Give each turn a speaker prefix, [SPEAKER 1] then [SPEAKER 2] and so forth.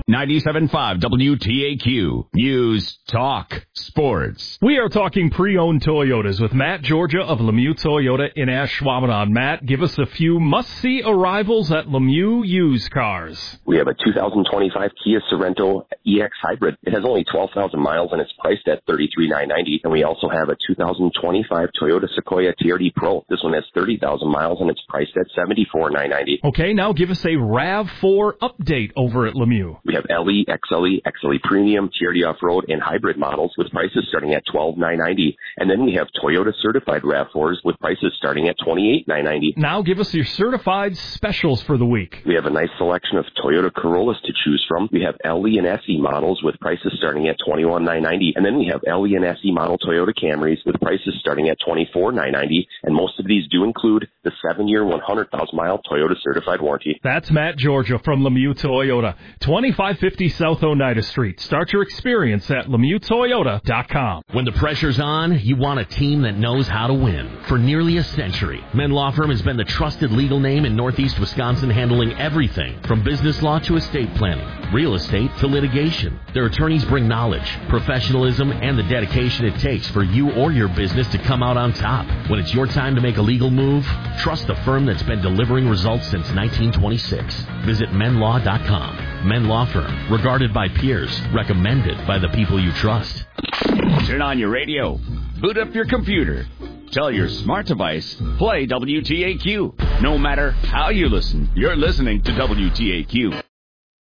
[SPEAKER 1] 97.5 WTAQ. News, talk, sports.
[SPEAKER 2] We are talking pre-owned Toyotas with Matt Georgia of Lemieux Toyota in Ashwaubenon. Matt, give us a few must-see arrivals at Lemieux Used Cars.
[SPEAKER 3] We have a 2025 Kia Sorento EX Hybrid. It has only 12,000 miles and it's priced at $33,990. And we also have a 2025 Toyota Sequoia TRD Pro. This one has 30,000 miles and it's priced at $74,990.
[SPEAKER 2] Okay, now give us a RAV4 update over at Lemieux.
[SPEAKER 3] We have LE, XLE, XLE Premium, TRD Off-Road, and Hybrid models with prices starting at $12,990. And then we have Toyota Certified RAV4s with prices starting at $28,990.
[SPEAKER 2] Now give us your certified specials for the week.
[SPEAKER 3] We have a nice selection of Toyota Corollas to choose from. We have LE and SE models with prices starting at $21,990. And then we have LE and SE model Toyota Camrys with prices starting at $24,990. And most of these do include the 7-year, 100,000-mile Toyota Certified warranty.
[SPEAKER 2] That's Matt Georgia from Lemieux Toyota, 2550 South Oneida Street. Start your experience at LemieuxToyota.com.
[SPEAKER 4] When the pressure's on, you want a team that knows how to win. For nearly a century, Menn Law Firm has been the trusted legal name in Northeast Wisconsin, handling everything from business law to estate planning, real estate to litigation. Their attorneys bring knowledge, professionalism, and the dedication it takes for you or your business to come out on top. When it's your time to make a legal move, trust the firm that's been delivering results since 1926. Visit MennLaw.com. Menn Law Firm, regarded by peers, recommended by the people you trust.
[SPEAKER 1] Turn on your radio. Boot up your computer. Tell your smart device, play WTAQ. No matter how you listen, you're listening to WTAQ.